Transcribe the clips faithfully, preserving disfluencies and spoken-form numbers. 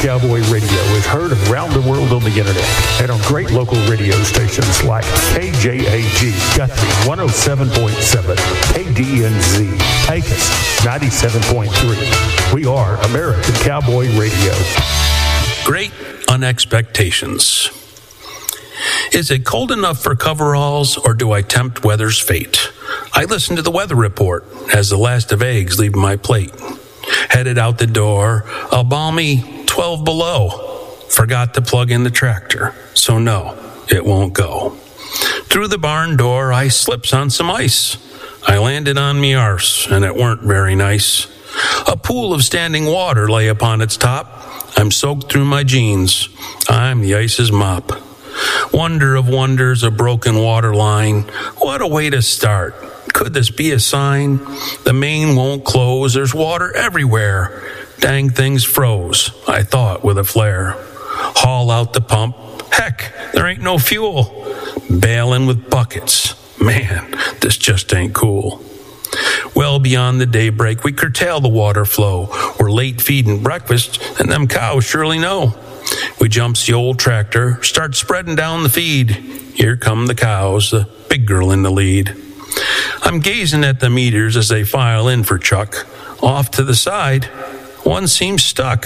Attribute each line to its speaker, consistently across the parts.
Speaker 1: Cowboy Radio is heard around the world on the internet and on great local radio stations like K J A G, Guthrie one oh seven point seven, K D N Z, Pecos ninety-seven point three. We are American Cowboy Radio.
Speaker 2: Great unexpectations. Is it cold enough for coveralls, or do I tempt weather's fate? I listen to the weather report as the last of eggs leave my plate. Headed out the door, a balmy twelve below. Forgot to plug in the tractor, so no, it won't go. Through the barn door, I slips on some ice. I landed on me arse, and it weren't very nice. A pool of standing water lay upon its top. I'm soaked through my jeans. I'm the ice's mop. Wonder of wonders, a broken water line. What a way to start. Could this be a sign? The main won't close. There's water everywhere. Dang things froze, I thought with a flare. Haul out the pump. Heck, there ain't no fuel. Bailing with buckets. Man, this just ain't cool. Well beyond the daybreak, we curtail the water flow. We're late feeding breakfast, and them cows surely know. We jumps the old tractor, start spreading down the feed. Here come the cows, the big girl in the lead. I'm gazing at the meters as they file in for Chuck. Off to the side, one seems stuck.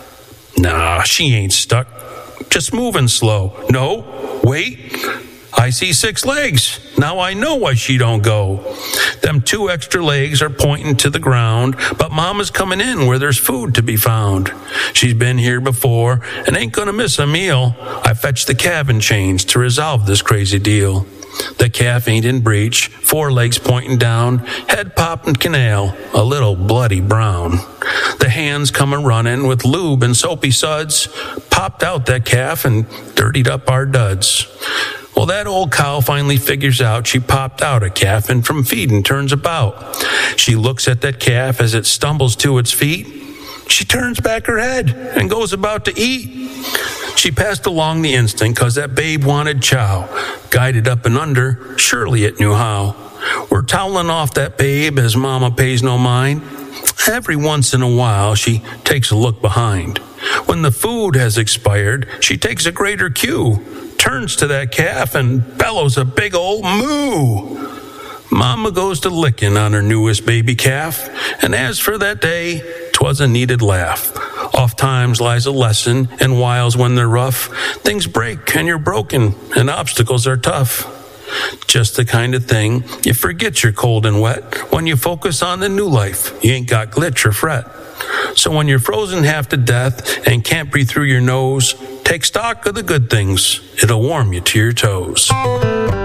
Speaker 2: Nah, she ain't stuck. Just moving slow. No, wait. I see six legs. Now I know why she don't go. Them two extra legs are pointing to the ground, but Mama's coming in where there's food to be found. She's been here before and ain't gonna miss a meal. I fetched the calving chains to resolve this crazy deal. The calf ain't in breech, four legs pointing down, head popping canal, a little bloody brown. The hands come a running with lube and soapy suds, popped out that calf and dirtied up our duds. Well, that old cow finally figures out she popped out a calf and from feeding turns about. She looks at that calf as it stumbles to its feet. She turns back her head and goes about to eat. She passed along the instinct cause that babe wanted chow. Guided up and under, surely it knew how. We're toweling off that babe as Mama pays no mind. Every once in a while, she takes a look behind. When the food has expired, she takes a greater cue, turns to that calf and bellows a big old moo. Mama goes to licking on her newest baby calf, and as for that day, 'twas a needed laugh. Oft times lies a lesson, and whiles when they're rough, things break and you're broken, and obstacles are tough. Just the kind of thing you forget you're cold and wet when you focus on the new life. You ain't got glitch or fret. So when you're frozen half to death and can't breathe through your nose, take stock of the good things. It'll warm you to your toes.